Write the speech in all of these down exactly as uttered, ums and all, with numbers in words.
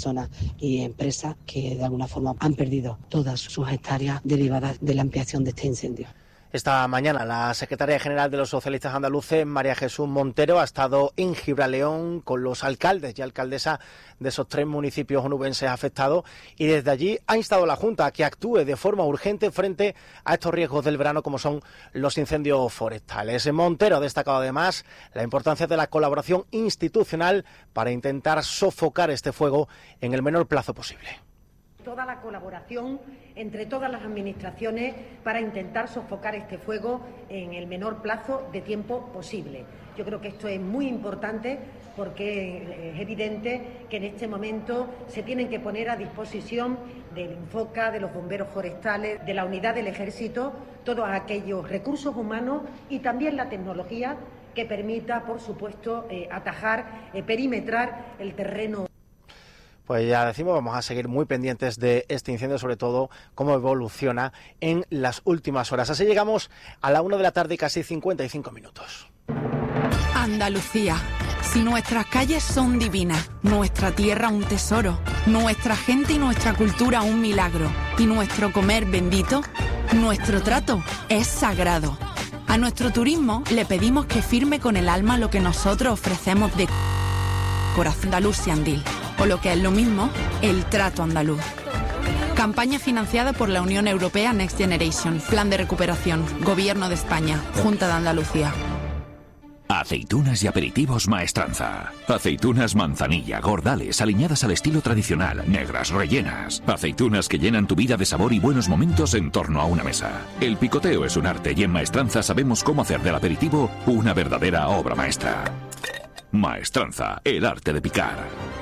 personas y empresas que de alguna forma han perdido todas sus hectáreas derivadas de la ampliación de este incendio. Esta mañana la secretaria general de los socialistas andaluces, María Jesús Montero, ha estado en Gibraleón con los alcaldes y alcaldesas de esos tres municipios onubenses afectados y desde allí ha instado a la Junta a que actúe de forma urgente frente a estos riesgos del verano como son los incendios forestales. Montero ha destacado además la importancia de la colaboración institucional para intentar sofocar este fuego en el menor plazo posible. Toda la colaboración entre todas las administraciones para intentar sofocar este fuego en el menor plazo de tiempo posible. Yo creo que esto es muy importante porque es evidente que en este momento se tienen que poner a disposición del INFOCA, de los bomberos forestales, de la unidad del Ejército, todos aquellos recursos humanos y también la tecnología que permita, por supuesto, eh, atajar, eh, perimetrar el terreno. Pues ya decimos, vamos a seguir muy pendientes de este incendio, sobre todo cómo evoluciona en las últimas horas. Así llegamos a la una de la tarde y casi cincuenta y cinco minutos. Andalucía. Si nuestras calles son divinas, nuestra tierra un tesoro, nuestra gente y nuestra cultura un milagro, y nuestro comer bendito, nuestro trato es sagrado. A nuestro turismo le pedimos que firme con el alma lo que nosotros ofrecemos de corazón andaluz y andil, o lo que es lo mismo, el trato andaluz. Campaña financiada por la Unión Europea Next Generation, Plan de Recuperación, Gobierno de España, Junta de Andalucía. Aceitunas y aperitivos Maestranza. Aceitunas manzanilla, gordales, aliñadas al estilo tradicional, negras, rellenas. Aceitunas que llenan tu vida de sabor y buenos momentos en torno a una mesa. El picoteo es un arte y en Maestranza sabemos cómo hacer del aperitivo una verdadera obra maestra. Maestranza, el arte de picar.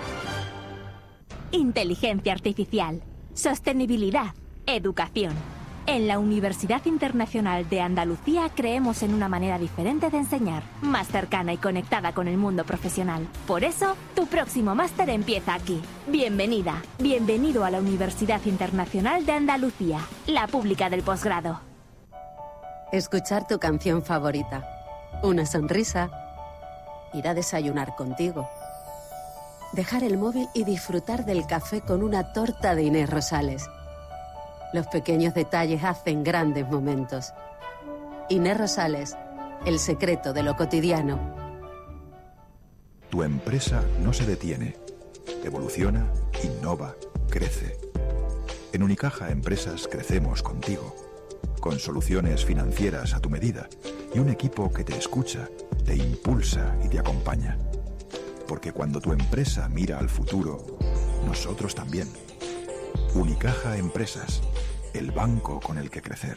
Inteligencia artificial, sostenibilidad, educación. En la Universidad Internacional de Andalucía creemos en una manera diferente de enseñar, más cercana y conectada con el mundo profesional. Por eso, tu próximo máster empieza aquí. Bienvenida, bienvenido a la Universidad Internacional de Andalucía, la pública del posgrado. Escuchar tu canción favorita, una sonrisa, ir a desayunar contigo, dejar el móvil y disfrutar del café con una torta de Inés Rosales. Los pequeños detalles hacen grandes momentos. Inés Rosales, el secreto de lo cotidiano. Tu empresa no se detiene. Evoluciona, innova, crece. En Unicaja Empresas crecemos contigo, con soluciones financieras a tu medida y un equipo que te escucha, te impulsa y te acompaña. Porque cuando tu empresa mira al futuro, nosotros también. Unicaja Empresas, el banco con el que crecer.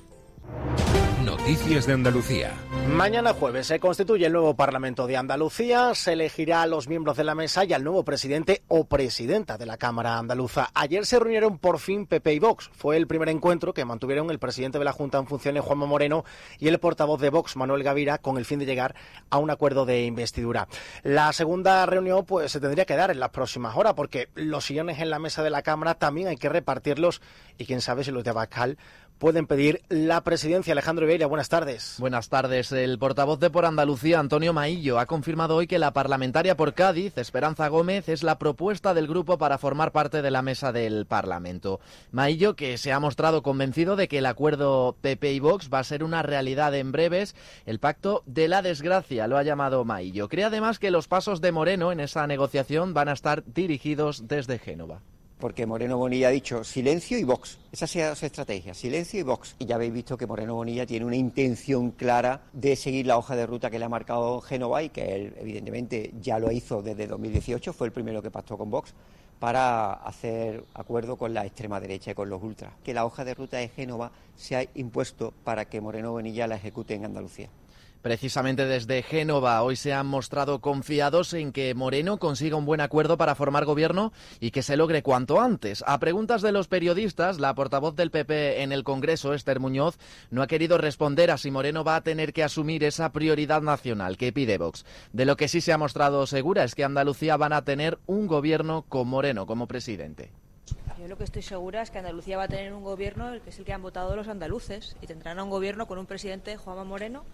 Noticias de Andalucía. Mañana jueves se constituye el nuevo Parlamento de Andalucía, se elegirá a los miembros de la mesa y al nuevo presidente o presidenta de la Cámara Andaluza. Ayer se reunieron por fin P P y Vox. Fue el primer encuentro que mantuvieron el presidente de la Junta en funciones, Juanma Moreno, y el portavoz de Vox, Manuel Gavira, con el fin de llegar a un acuerdo de investidura. La segunda reunión pues se tendría que dar en las próximas horas, porque los sillones en la mesa de la Cámara también hay que repartirlos y quién sabe si los de Abascal pueden pedir la presidencia. Alejandro Ibeira, buenas tardes. Buenas tardes. El portavoz de Por Andalucía, Antonio Maillo, ha confirmado hoy que la parlamentaria por Cádiz, Esperanza Gómez, es la propuesta del grupo para formar parte de la mesa del Parlamento. Maillo, que se ha mostrado convencido de que el acuerdo P P y Vox va a ser una realidad en breves, el pacto de la desgracia, lo ha llamado Maillo. Cree además que los pasos de Moreno en esa negociación van a estar dirigidos desde Génova. Porque Moreno Bonilla ha dicho silencio y Vox. Esa ha sido su estrategia, silencio y Vox. Y ya habéis visto que Moreno Bonilla tiene una intención clara de seguir la hoja de ruta que le ha marcado Génova y que él, evidentemente, ya lo hizo desde dos mil dieciocho, fue el primero que pactó con Vox, para hacer acuerdo con la extrema derecha y con los ultras. Que la hoja de ruta de Génova se ha impuesto para que Moreno Bonilla la ejecute en Andalucía. Precisamente desde Génova hoy se han mostrado confiados en que Moreno consiga un buen acuerdo para formar gobierno y que se logre cuanto antes. A preguntas de los periodistas, la portavoz del P P en el Congreso, Esther Muñoz, no ha querido responder a si Moreno va a tener que asumir esa prioridad nacional que pide Vox. De lo que sí se ha mostrado segura es que Andalucía van a tener un gobierno con Moreno como presidente. Yo lo que estoy segura es que Andalucía va a tener un gobierno, el que es el que han votado los andaluces, y tendrán un gobierno con un presidente, Juanma Moreno,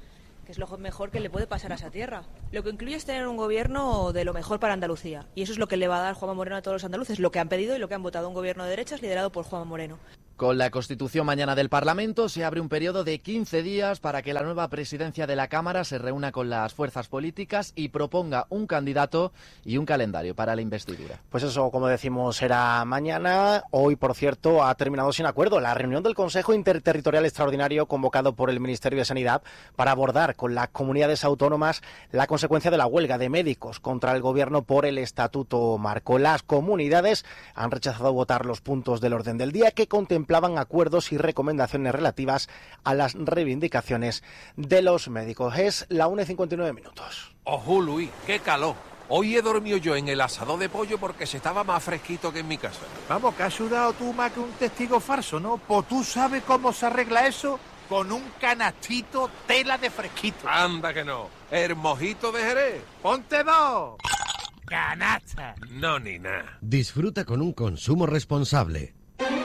que es lo mejor que le puede pasar a esa tierra. Lo que incluye es tener un gobierno de lo mejor para Andalucía, y eso es lo que le va a dar Juanma Moreno a todos los andaluces, lo que han pedido y lo que han votado, un gobierno de derechas liderado por Juanma Moreno. Con la constitución mañana del Parlamento se abre un periodo de quince días para que la nueva presidencia de la Cámara se reúna con las fuerzas políticas y proponga un candidato y un calendario para la investidura. Pues eso, como decimos, será mañana. Hoy, por cierto, ha terminado sin acuerdo la reunión del Consejo Interterritorial Extraordinario convocado por el Ministerio de Sanidad para abordar con las comunidades autónomas la consecuencia de la huelga de médicos contra el Gobierno por el Estatuto Marco. Las comunidades han rechazado votar los puntos del orden del día que contemplan contemplaban acuerdos y recomendaciones relativas a las reivindicaciones de los médicos. Es la una y cincuenta y nueve minutos. Ojo, Luis, qué calor. Hoy he dormido yo en el asador de pollo porque se estaba más fresquito que en mi casa. Vamos, que has sudado tú más que un testigo falso, ¿no? Pues tú sabes cómo se arregla eso con un canastito tela de fresquito. Anda que no. El mojito de Jerez. ¡Ponte dos! ¡Canasta! No, ni nada. Disfruta con un consumo responsable.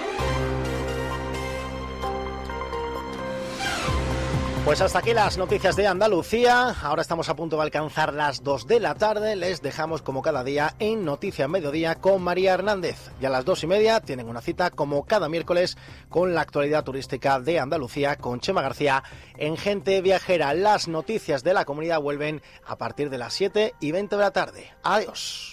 Pues hasta aquí las noticias de Andalucía. Ahora estamos a punto de alcanzar las dos de la tarde. Les dejamos como cada día en Noticias Mediodía con María Hernández. Y a las dos y media tienen una cita como cada miércoles con la actualidad turística de Andalucía con Chema García en Gente Viajera. Las noticias de la comunidad vuelven a partir de las siete y veinte de la tarde. Adiós.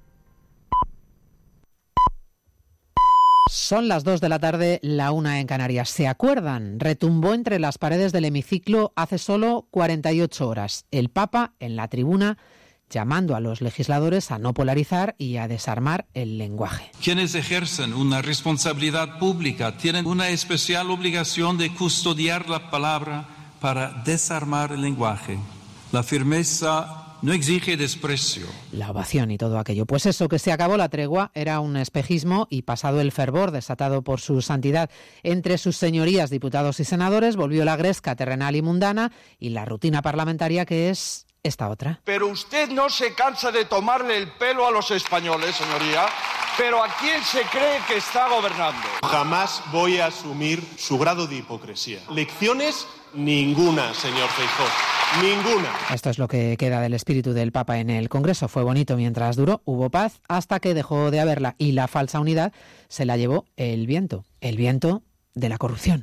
Son las dos de la tarde, la una en Canarias. ¿Se acuerdan? Retumbó entre las paredes del hemiciclo hace solo cuarenta y ocho horas. El Papa, en la tribuna, llamando a los legisladores a no polarizar y a desarmar el lenguaje. Quienes ejercen una responsabilidad pública tienen una especial obligación de custodiar la palabra para desarmar el lenguaje. La firmeza no exige desprecio. La ovación y todo aquello. Pues eso, que se acabó la tregua, era un espejismo y pasado el fervor desatado por su santidad entre sus señorías, diputados y senadores, volvió la gresca terrenal y mundana y la rutina parlamentaria que es esta otra. Pero usted no se cansa de tomarle el pelo a los españoles, señoría. Pero ¿a quién se cree que está gobernando? Jamás voy a asumir su grado de hipocresía. Lecciones ninguna, señor Feijóo. Ninguna. Esto es lo que queda del espíritu del Papa en el Congreso. Fue bonito mientras duró, hubo paz, hasta que dejó de haberla y la falsa unidad se la llevó el viento, el viento de la corrupción.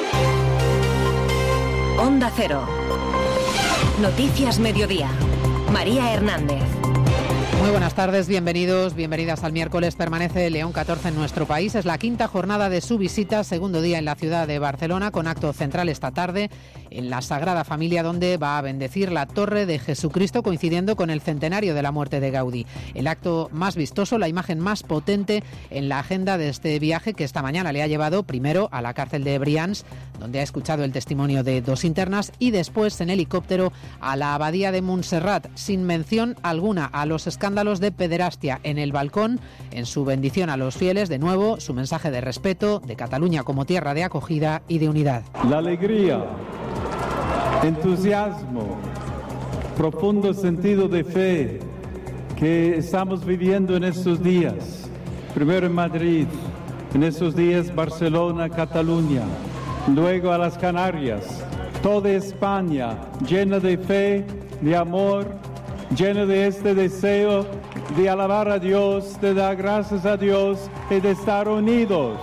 Onda Cero. Noticias Mediodía. María Hernández. Muy buenas tardes, bienvenidos, bienvenidas al miércoles. Permanece León catorce en nuestro país. Es la quinta jornada de su visita, segundo día en la ciudad de Barcelona, con acto central esta tarde en la Sagrada Familia, donde va a bendecir la Torre de Jesucristo, coincidiendo con el centenario de la muerte de Gaudí. El acto más vistoso, la imagen más potente en la agenda de este viaje, que esta mañana le ha llevado primero a la cárcel de Brians, donde ha escuchado el testimonio de dos internas, y después en helicóptero a la abadía de Montserrat, sin mención alguna a los escándalos de pederastia en el balcón. En su bendición a los fieles, de nuevo, su mensaje de respeto, de Cataluña como tierra de acogida y de unidad. La alegría, entusiasmo, profundo sentido de fe que estamos viviendo en estos días. Primero en Madrid, en estos días Barcelona, Cataluña, luego a las Canarias. Toda España llena de fe, de amor, lleno de este deseo de alabar a Dios, de dar gracias a Dios y de estar unidos.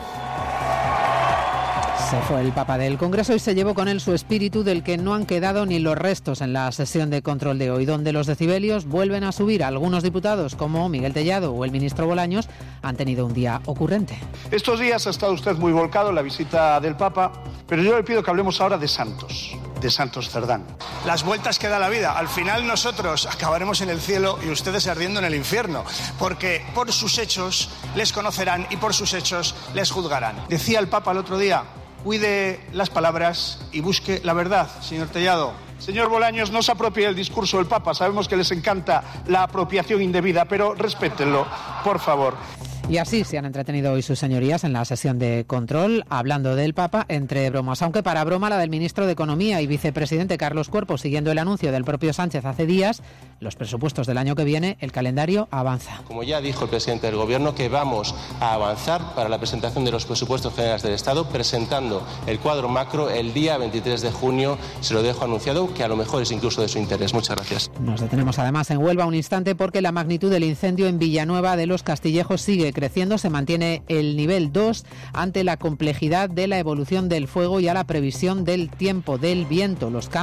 Se fue el Papa del Congreso y se llevó con él su espíritu, del que no han quedado ni los restos en la sesión de control de hoy, donde los decibelios vuelven a subir. Algunos diputados, como Miguel Tellado o el ministro Bolaños, han tenido un día ocurrente. Estos días ha estado usted muy volcado en la visita del Papa, pero yo le pido que hablemos ahora de santos, de Santos Cerdán. Las vueltas que da la vida. Al final nosotros acabaremos en el cielo y ustedes ardiendo en el infierno, porque por sus hechos les conocerán y por sus hechos les juzgarán. Decía el Papa el otro día: cuide las palabras y busque la verdad, señor Tellado. Señor Bolaños, no se apropie el discurso del Papa. Sabemos que les encanta la apropiación indebida, pero respétenlo, por favor. Y así se han entretenido hoy sus señorías en la sesión de control, hablando del Papa entre bromas. Aunque para broma la del ministro de Economía y vicepresidente Carlos Cuerpo, siguiendo el anuncio del propio Sánchez hace días, los presupuestos del año que viene, el calendario avanza. Como ya dijo el presidente del Gobierno, que vamos a avanzar para la presentación de los presupuestos generales del Estado, presentando el cuadro macro el día veintitrés de junio. Se lo dejo anunciado, que a lo mejor es incluso de su interés. Muchas gracias. Nos detenemos además en Huelva un instante porque la magnitud del incendio en Villanueva de los Castillejos sigue creciendo. Se mantiene el nivel dos ante la complejidad de la evolución del fuego y a la previsión del tiempo, del viento. Los